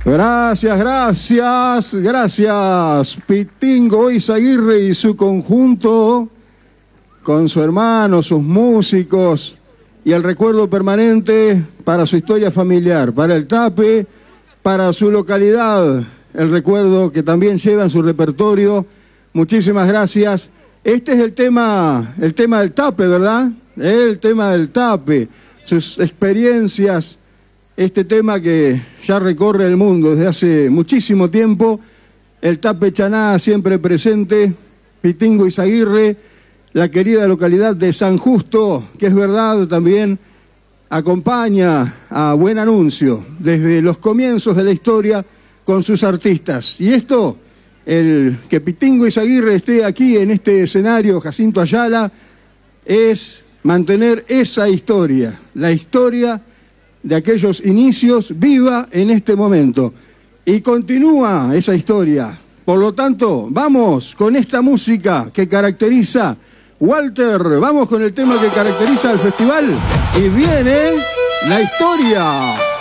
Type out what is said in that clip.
Gracias, gracias, gracias. Pitingo Izaguirre y su conjunto, con su hermano, sus músicos, y el recuerdo permanente para su historia familiar, para el Tape, para su localidad, el recuerdo que también lleva en su repertorio. Muchísimas gracias. Este es el tema del Tape, ¿verdad? El tema del Tape, sus experiencias, este tema que ya recorre el mundo desde hace muchísimo tiempo, el Tape Chaná siempre presente, Pitingo Izaguirre, la querida localidad de San Justo, que es verdad también acompaña a Buen Anuncio desde los comienzos de la historia con sus artistas. Y esto, el que Pitingo Izaguirre esté aquí en este escenario, Jacinto Ayala, es mantener esa historia, la historia de aquellos inicios viva en este momento. Y continúa esa historia. Por lo tanto, vamos con esta música que caracteriza, Walter, vamos con el tema que caracteriza al festival. Y viene la historia.